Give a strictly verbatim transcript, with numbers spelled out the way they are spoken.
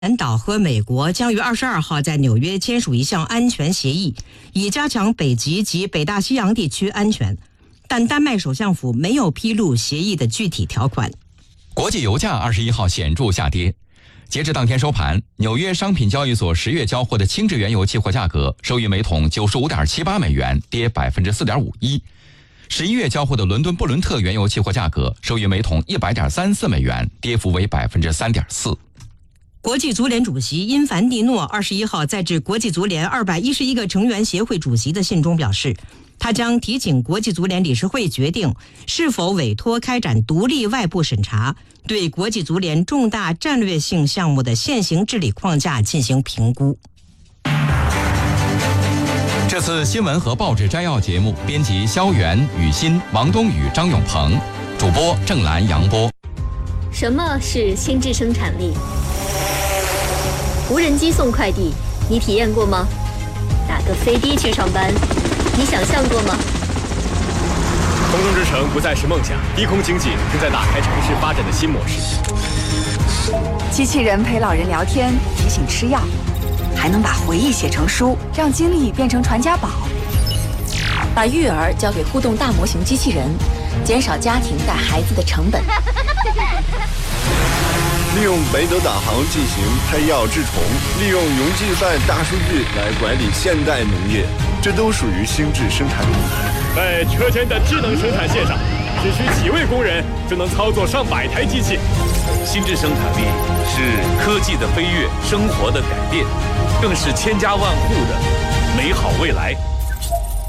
南岛和美国将于二十二号在纽约签署一项安全协议，以加强北极及北大西洋地区安全。但丹麦首相府没有披露协议的具体条款。 国际油价二十一号显著下跌，截至当天收盘，纽约商品交易所十月交货的轻质原油期货价格收于每桶九十五点七八美元，跌百分之四点五一。十一月交货的伦敦布伦特原油期货价格收于每桶一百点三四美元，跌幅为百分之三点四。 国际足联主席因凡蒂诺二十一号在致国际足联二百一十一个成员协会主席的信中表示，他将提请国际足联理事会决定是否委托开展独立外部审查，对国际足联重大战略性项目的现行治理框架进行评估。 这次新闻和报纸摘要节目编辑肖元、雨欣、王冬雨、张永鹏，主播郑兰、杨波。 什么是心智生产力？无人机送快递，你体验过吗？打个飞的去上班，你想象过吗？ 空中之城不再是梦想，低空经济正在打开城市发展的新模式。 机器人陪老人聊天，提醒吃药，还能把回忆写成书，让经历变成传家宝。 把育儿交给互动大模型机器人，减少家庭带孩子的成本。 利用北斗导航进行配药治虫，利用云计算大数据来管理现代农业，这都属于心智生产力。 在车间的智能生产线上，只需几位工人就能操作上百台机器。 心智生产力是科技的飞跃，生活的改变，更是千家万户的美好未来。